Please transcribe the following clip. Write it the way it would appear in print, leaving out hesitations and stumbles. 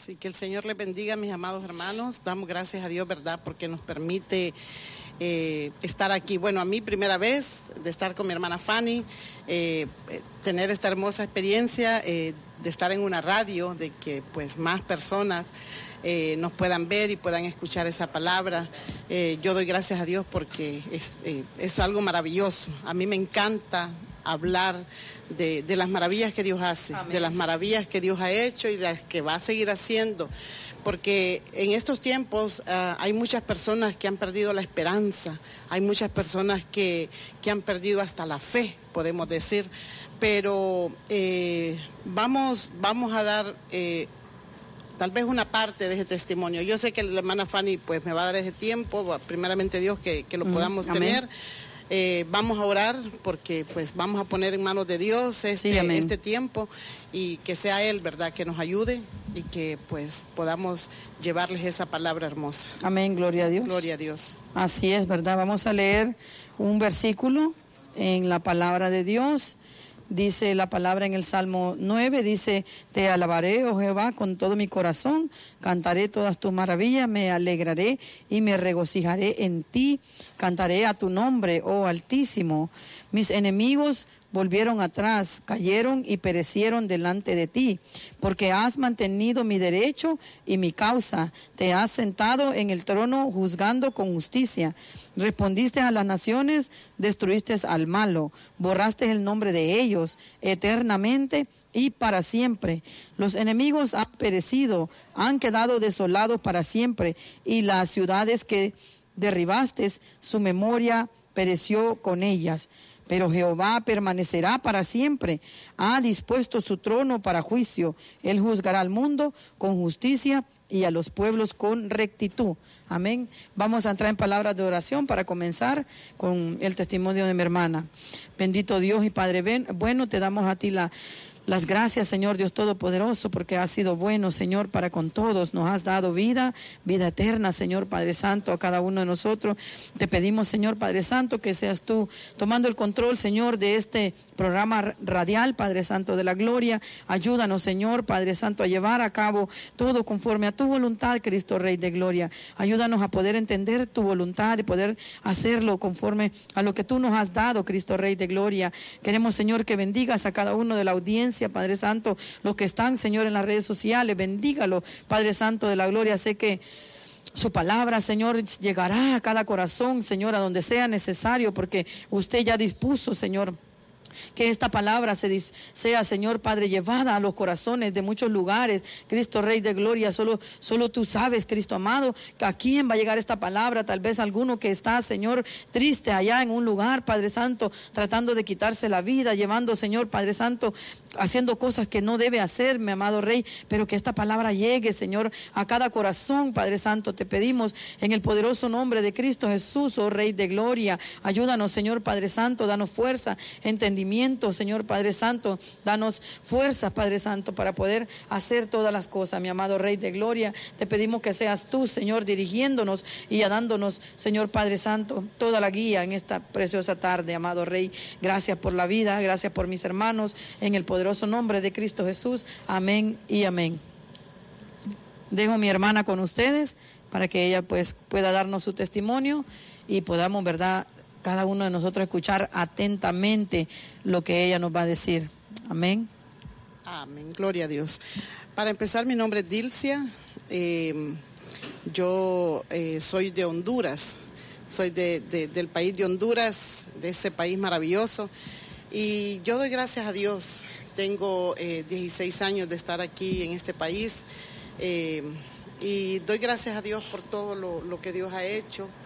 Sí, que el Señor les bendiga, mis amados hermanos. Damos gracias a Dios, ¿verdad?, porque nos permite estar aquí. Bueno, a mí primera vez de estar con mi hermana Fanny, tener esta hermosa experiencia de estar en una radio, de que pues más personas nos puedan ver y puedan escuchar esa palabra. Yo doy gracias a Dios porque es algo maravilloso. A mí me encanta hablar de las maravillas que Dios hace, amén, de las maravillas que Dios ha hecho y de las que va a seguir haciendo, porque en estos tiempos hay muchas personas que han perdido la esperanza, hay muchas personas que han perdido hasta la fe, podemos decir, pero vamos a dar tal vez una parte de ese testimonio. Yo sé que la hermana Fanny pues me va a dar ese tiempo, primeramente Dios que lo podamos tener. Vamos a orar porque pues vamos a poner en manos de Dios este tiempo y que sea Él, ¿verdad?, que nos ayude y que pues podamos llevarles esa palabra hermosa. Amén, gloria a Dios. Gloria a Dios. Así es, ¿verdad? Vamos a leer un versículo en la palabra de Dios. Dice la palabra en el Salmo 9, dice: te alabaré, oh Jehová, con todo mi corazón, cantaré todas tus maravillas, me alegraré y me regocijaré en ti, cantaré a tu nombre, oh Altísimo. Mis enemigos volvieron atrás, cayeron y perecieron delante de ti, porque has mantenido mi derecho y mi causa, te has sentado en el trono juzgando con justicia. Respondiste a las naciones, destruiste al malo, borraste el nombre de ellos eternamente y para siempre. Los enemigos han perecido, han quedado desolados para siempre, y las ciudades que derribaste, su memoria pereció con ellas. Pero Jehová permanecerá para siempre, ha dispuesto su trono para juicio. Él juzgará al mundo con justicia y a los pueblos con rectitud. Amén. Vamos a entrar en palabras de oración para comenzar con el testimonio de mi hermana. Bendito Dios y Padre bueno, te damos a ti las gracias, Señor Dios Todopoderoso, porque has sido bueno, Señor, para con todos. Nos has dado vida eterna, Señor Padre Santo, a cada uno de nosotros. Te pedimos, Señor Padre Santo, que seas tú tomando el control, Señor, de este programa radial, Padre Santo de la Gloria. Ayúdanos, Señor Padre Santo, a llevar a cabo todo conforme a tu voluntad, Cristo Rey de Gloria. Ayúdanos a poder entender tu voluntad y poder hacerlo conforme a lo que tú nos has dado, Cristo Rey de Gloria. Queremos, Señor, que bendigas a cada uno de la audiencia, Padre Santo, los que están, Señor, en las redes sociales, bendígalo, Padre Santo de la Gloria. Sé que su palabra, Señor, llegará a cada corazón, Señor, a donde sea necesario, porque usted ya dispuso, Señor, que esta palabra sea, Señor Padre, llevada a los corazones de muchos lugares. Cristo Rey de Gloria, solo tú sabes, Cristo amado, a quién va a llegar esta palabra. Tal vez alguno que está, Señor, triste allá en un lugar, Padre Santo, tratando de quitarse la vida, llevando, Señor Padre Santo, haciendo cosas que no debe hacer, mi amado Rey, pero que esta palabra llegue, Señor, a cada corazón, Padre Santo. Te pedimos en el poderoso nombre de Cristo Jesús, oh Rey de Gloria. Ayúdanos, Señor Padre Santo, danos fuerza, entendimiento, Señor Padre Santo, danos fuerzas, Padre Santo, para poder hacer todas las cosas, mi amado Rey de Gloria. Te pedimos que seas tú, Señor, dirigiéndonos y dándonos, Señor Padre Santo, toda la guía en esta preciosa tarde, amado Rey. Gracias por la vida, gracias por mis hermanos, en el poderoso nombre de Cristo Jesús. Amén y amén. Dejo a mi hermana con ustedes para que ella pues pueda darnos su testimonio y podamos, ¿verdad?, cada uno de nosotros escuchar atentamente lo que ella nos va a decir. Amén. Amén, gloria a Dios. Para empezar, mi nombre es Dilcia. Yo soy de Honduras. Soy del país de Honduras, de ese país maravilloso. Y yo doy gracias a Dios. Tengo 16 años de estar aquí en este país. Y doy gracias a Dios por todo lo que Dios ha hecho.